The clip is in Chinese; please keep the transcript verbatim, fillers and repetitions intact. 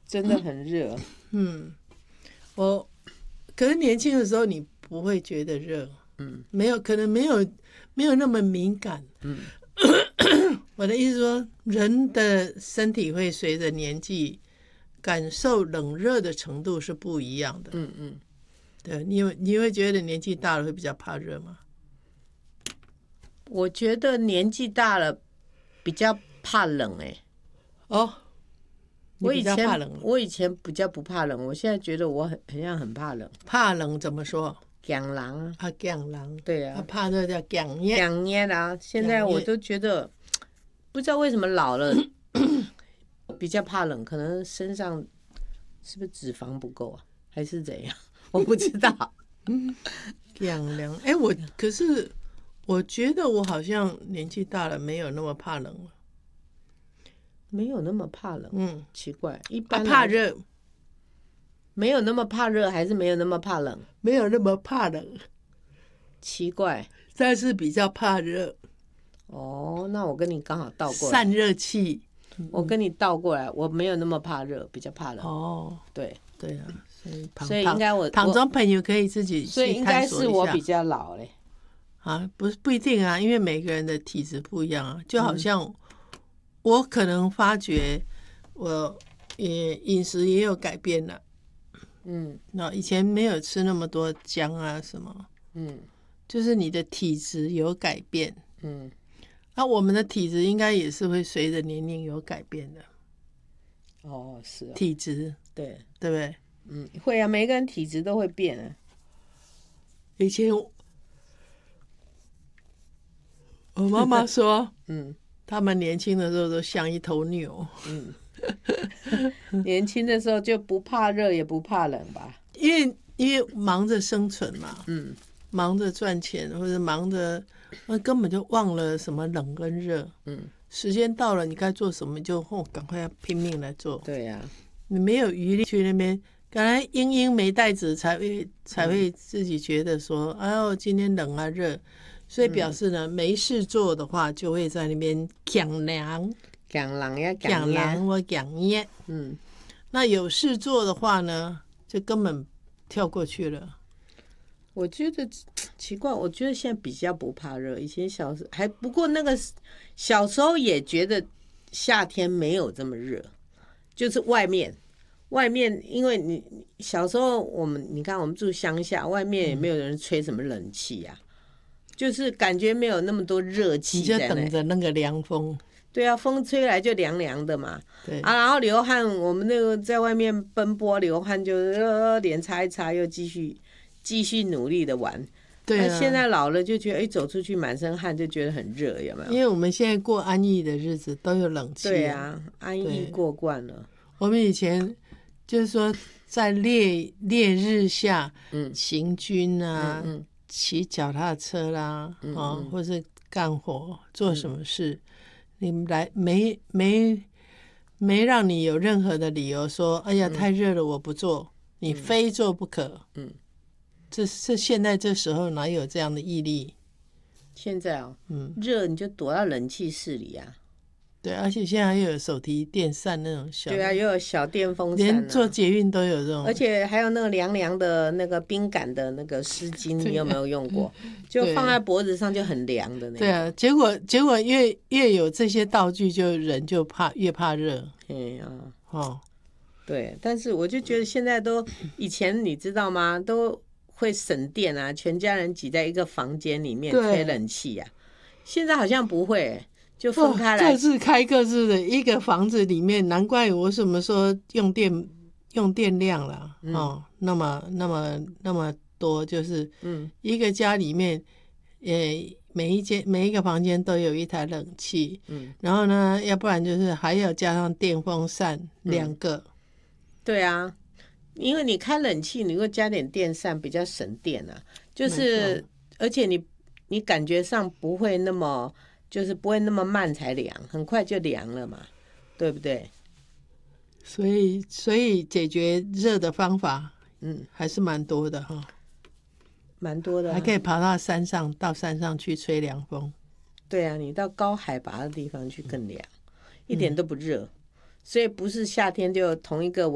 真的很热。 嗯，我可能年轻的时候你不会觉得热，嗯，没有，可能没有没有那么敏感，嗯。我的意思说，人的身体会随着年纪感受冷热的程度是不一样的。 嗯嗯， 对，你有你会觉得年纪大了会比较怕热吗？ 我觉得年纪大了比较怕冷哎、欸。 哦， 我以前怕冷， 我以前比较不怕冷，我现在觉得我很很像很怕冷。 怕冷怎么说？ 姜狼啊， 啊，姜狼。 对啊， 怕热叫姜热。 姜热啊，现在我都觉得不知道为什么老了比较怕冷，可能身上是不是脂肪不够啊，还是怎样？我不知道。 姜凉，哎，我可是我觉得我好像年纪大了，没有那么怕冷了。 没有那么怕冷，嗯，奇怪，一般、 啊、怕热， 没有那么怕热，还是没有那么怕冷？ 没有那么怕冷， 奇怪， 但是比较怕热。 哦，那我跟你刚好倒过来， 散热器。 我跟你倒过来，我没有那么怕热，比较怕冷。 哦， 对对啊，所以所以应该我旁中朋友可以自己去探索一下。 所以应该是我比较老嘞。 啊，不是不一定啊，因为每个人的体质不一样啊，就好像、嗯。我可能发觉，我也饮食也有改变了，嗯，那以前没有吃那么多姜啊什么，嗯，就是你的体质有改变，嗯，那、啊、我们的体质应该也是会随着年龄有改变的， 哦，是哦， 体质， 对， 对不对？ 嗯，会啊，每个人体质都会变啊。 以前我妈妈说，嗯。他们年轻的时候都像一头牛， 嗯，年轻的时候就不怕热也不怕冷吧， 因为因为忙着生存嘛，嗯，忙着赚钱或者忙着，根本就忘了什么冷跟热，嗯，时间到了你该做什么就哦赶快要拼命来做， 对呀、啊， 你没有余力去那边，本来英英没带子才会才会自己觉得说，哎呦今天冷啊热。所以表示呢、嗯，没事做的话，就会在那边讲凉、 讲冷呀、 讲凉或讲热。嗯，那有事做的话呢，就根本跳过去了。 我觉得奇怪，我觉得现在比较不怕热，以前小时候还不过那个小时候也觉得夏天没有这么热，就是外面外面，因为你小时候我们你看我们住乡下，外面也没有人吹什么冷气呀、啊。就是感觉没有那么多热气， 你就等着那个凉风。 对啊，风吹来就凉凉的嘛。 对啊，然后流汗，我们那个在外面奔波流汗就，就脸擦一擦，又继续继续努力的玩。 对、啊， 那现在老了就觉得，一走出去满身汗就觉得很热，有没有？ 因为我们现在过安逸的日子都有冷气、啊。 对啊，安逸过惯了。 我们以前就是说在烈烈日下，嗯，行军啊。嗯嗯骑脚踏车啦，嗯嗯哦、或是干活做什么事，嗯、你来没没没让你有任何的理由说，哎呀、嗯、太热了我不做，你非做不可。嗯，这这现在这时候哪有这样的毅力？ 现在哦，嗯，热你就躲到冷气室里啊。 对，而且现在又有手提电扇那种小， 对啊，又有小电风扇、啊， 连坐捷运都有这种， 而且还有那个凉凉的那个冰感的那个湿巾，你有没有用过？就放在脖子上就很凉的那个。 对啊，结果结果越越有这些道具，就人就怕越怕热。 哎呀，哦，对，但是我就觉得现在都以前你知道吗？都会省电啊，全家人挤在一个房间里面吹冷气啊，现在好像不会。就分开来， 各自开各自的一个房子里面，难怪我什么时候用电用电量了、嗯、哦，那么那么那么多，就是嗯，一个家里面，呃，每一间每一个房间都有一台冷气，嗯，然后呢，要不然就是还要加上电风扇、嗯、两个， 对啊，因为你开冷气，你如果加点电扇比较省电啊，就是而且你你感觉上不会那么。就是不会那么慢才凉，很快就凉了嘛，对不对？ 所以，所以解决热的方法，嗯，还是蛮多的哈， 蛮多的、啊， 还可以爬到山上，到山上去吹凉风。 对啊，你到高海拔的地方去更凉，嗯、一点都不热，所以不是夏天就同一个。